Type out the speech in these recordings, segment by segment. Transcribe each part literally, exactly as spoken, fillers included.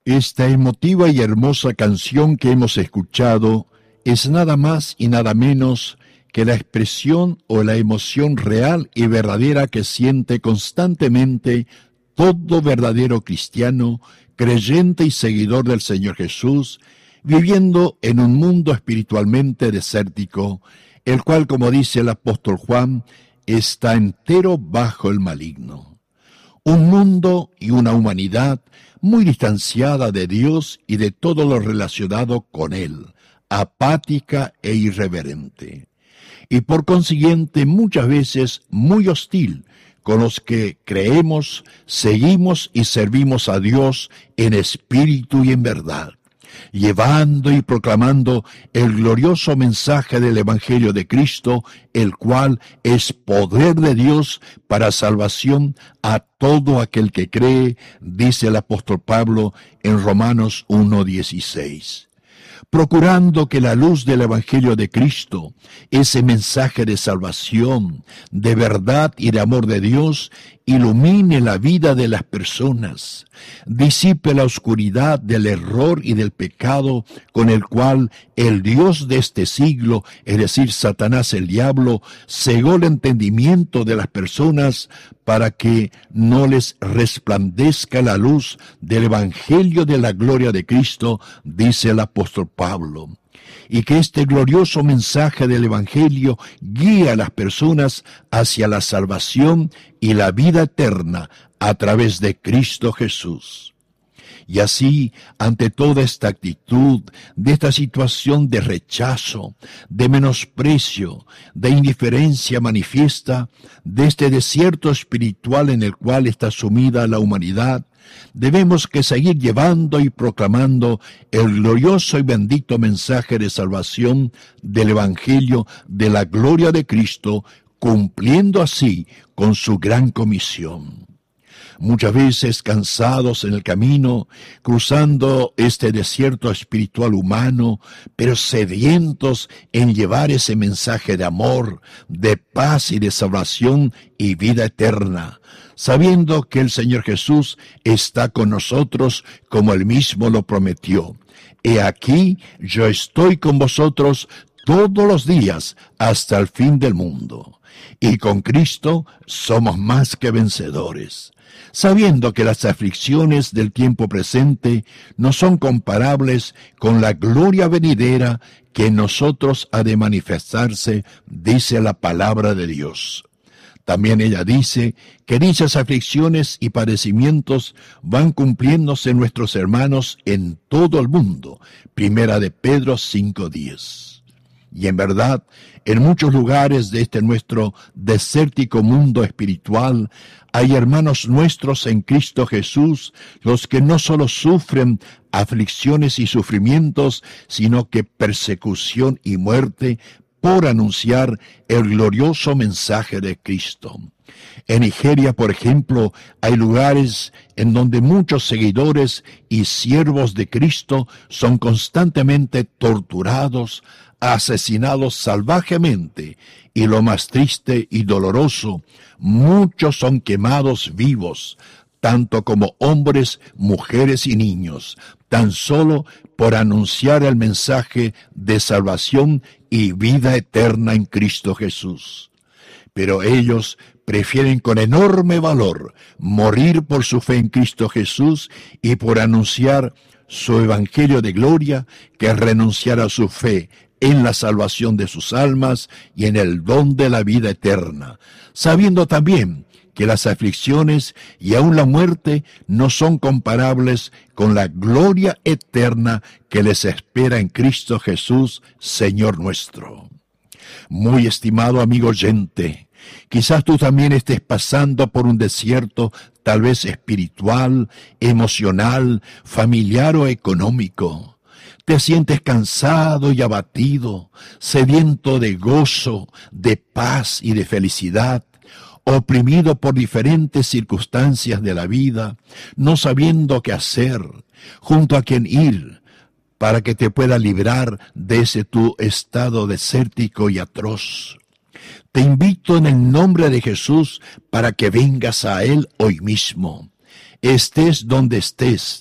Esta emotiva y hermosa canción que hemos escuchado es nada más y nada menos que la expresión o la emoción real y verdadera que siente constantemente todo verdadero cristiano, creyente y seguidor del Señor Jesús, viviendo en un mundo espiritualmente desértico, el cual, como dice el apóstol Juan, está entero bajo el maligno. Un mundo y una humanidad muy distanciada de Dios y de todo lo relacionado con Él, apática e irreverente, y por consiguiente muchas veces muy hostil con los que creemos, seguimos y servimos a Dios en espíritu y en verdad, llevando y proclamando el glorioso mensaje del Evangelio de Cristo, el cual es poder de Dios para salvación a todo aquel que cree, dice el apóstol Pablo en Romanos uno dieciséis. Procurando que la luz del Evangelio de Cristo, ese mensaje de salvación, de verdad y de amor de Dios, ilumine la vida de las personas, disipe la oscuridad del error y del pecado con el cual el Dios de este siglo, es decir, Satanás el diablo, cegó el entendimiento de las personas para que no les resplandezca la luz del Evangelio de la gloria de Cristo, dice el apóstol Pablo. Y que este glorioso mensaje del Evangelio guíe a las personas hacia la salvación y la vida eterna a través de Cristo Jesús. Y así, ante toda esta actitud, de esta situación de rechazo, de menosprecio, de indiferencia manifiesta, de este desierto espiritual en el cual está sumida la humanidad, debemos que seguir llevando y proclamando el glorioso y bendito mensaje de salvación del Evangelio de la gloria de Cristo, cumpliendo así con su gran comisión. Muchas veces cansados en el camino, cruzando este desierto espiritual humano, pero sedientos en llevar ese mensaje de amor, de paz y de salvación y vida eterna, sabiendo que el Señor Jesús está con nosotros como Él mismo lo prometió. He aquí, yo estoy con vosotros todos los días hasta el fin del mundo. Y con Cristo somos más que vencedores, sabiendo que las aflicciones del tiempo presente no son comparables con la gloria venidera que en nosotros ha de manifestarse, dice la palabra de Dios. También ella dice que dichas aflicciones y padecimientos van cumpliéndose nuestros hermanos en todo el mundo, primera de Pedro cinco diez. Y en verdad, en muchos lugares de este nuestro desértico mundo espiritual, hay hermanos nuestros en Cristo Jesús, los que no solo sufren aflicciones y sufrimientos, sino que persecución y muerte por anunciar el glorioso mensaje de Cristo. En Nigeria, por ejemplo, hay lugares en donde muchos seguidores y siervos de Cristo son constantemente torturados, asesinados salvajemente, y lo más triste y doloroso, muchos son quemados vivos, tanto como hombres, mujeres y niños, tan solo por anunciar el mensaje de salvación y vida eterna en Cristo Jesús. Pero ellos prefieren con enorme valor morir por su fe en Cristo Jesús y por anunciar su evangelio de gloria que renunciar a su fe en la salvación de sus almas y en el don de la vida eterna, sabiendo también que las aflicciones y aun la muerte no son comparables con la gloria eterna que les espera en Cristo Jesús, Señor nuestro. Muy estimado amigo oyente, quizás tú también estés pasando por un desierto tal vez espiritual, emocional, familiar o económico. Te sientes cansado y abatido, sediento de gozo, de paz y de felicidad, oprimido por diferentes circunstancias de la vida, no sabiendo qué hacer, junto a quién ir, para que te pueda librar de ese tu estado desértico y atroz. Te invito en el nombre de Jesús para que vengas a Él hoy mismo. Estés donde estés,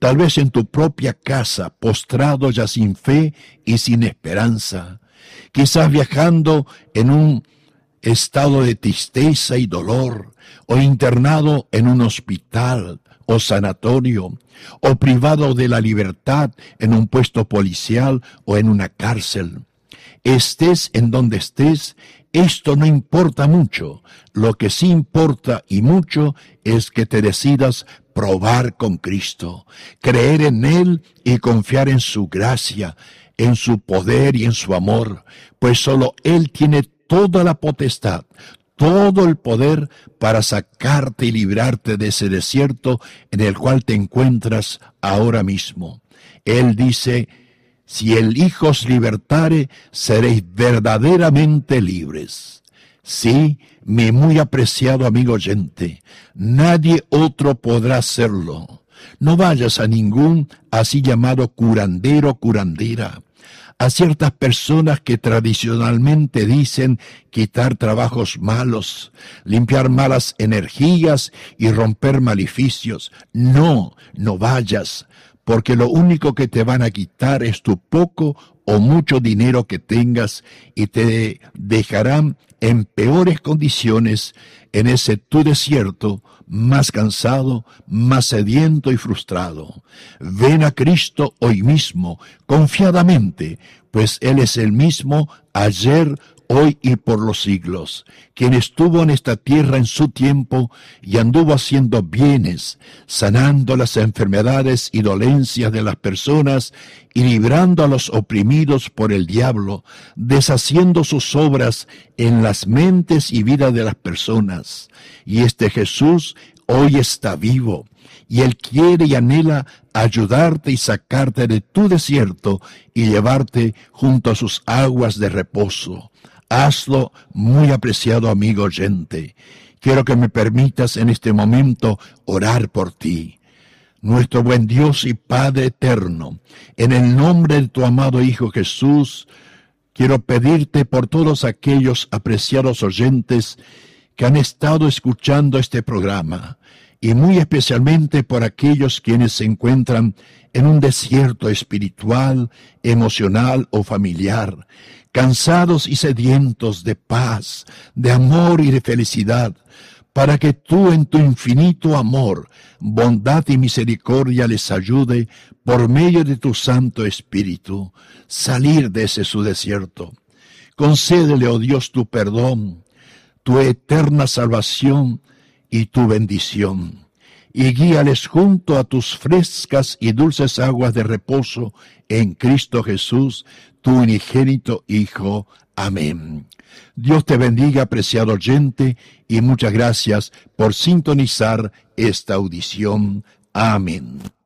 tal vez en tu propia casa, postrado ya sin fe y sin esperanza, quizás viajando en un estado de tristeza y dolor, o internado en un hospital o sanatorio, o privado de la libertad en un puesto policial o en una cárcel. Estés en donde estés, esto no importa mucho. Lo que sí importa y mucho es que te decidas probar con Cristo, creer en Él y confiar en su gracia, en su poder y en su amor, pues solo Él tiene toda la potestad, todo el poder para sacarte y librarte de ese desierto en el cual te encuentras ahora mismo. Él dice: si el Hijo os libertare, seréis verdaderamente libres. Sí, mi muy apreciado amigo oyente, nadie otro podrá hacerlo. No vayas a ningún así llamado curandero o curandera, a ciertas personas que tradicionalmente dicen quitar trabajos malos, limpiar malas energías y romper maleficios. No, no vayas, porque lo único que te van a quitar es tu poco o mucho dinero que tengas y te dejarán en peores condiciones en ese tu desierto, más cansado, más sediento y frustrado. Ven a Cristo hoy mismo, confiadamente, pues Él es el mismo ayer, hoy y por los siglos, quien estuvo en esta tierra en su tiempo y anduvo haciendo bienes, sanando las enfermedades y dolencias de las personas y librando a los oprimidos por el diablo, deshaciendo sus obras en las mentes y vida de las personas. Y este Jesús hoy está vivo, y Él quiere y anhela ayudarte y sacarte de tu desierto y llevarte junto a sus aguas de reposo. Hazlo, muy apreciado amigo oyente. Quiero que me permitas en este momento orar por ti. Nuestro buen Dios y Padre eterno, en el nombre de tu amado Hijo Jesús, quiero pedirte por todos aquellos apreciados oyentes que han estado escuchando este programa, y muy especialmente por aquellos quienes se encuentran en un desierto espiritual, emocional o familiar, cansados y sedientos de paz, de amor y de felicidad, para que tú en tu infinito amor, bondad y misericordia les ayude por medio de tu Santo Espíritu salir de ese su desierto. Concédele, oh Dios, tu perdón, tu eterna salvación y tu bendición, y guíales junto a tus frescas y dulces aguas de reposo en Cristo Jesús, tu unigénito Hijo. Amén. Dios te bendiga, apreciado oyente, y muchas gracias por sintonizar esta audición. Amén.